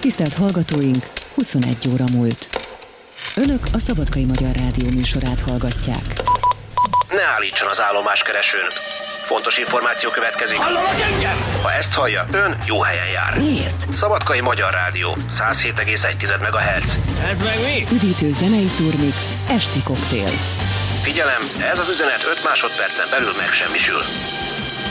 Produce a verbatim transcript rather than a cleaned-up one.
Tisztelt hallgatóink, huszonegy óra múlt. Önök a Szabadkai Magyar Rádió műsorát hallgatják. Ne állítson az állomáskeresőn. Fontos információ következik. Hallanak engem? Ha ezt hallja, ön jó helyen jár. Miért? Szabadkai Magyar Rádió, száz hét egész egy megahertz. Ez meg mi? Üdítő zenei turmix, esti koktél. Figyelem, ez az üzenet öt másodpercen belül megsemmisül.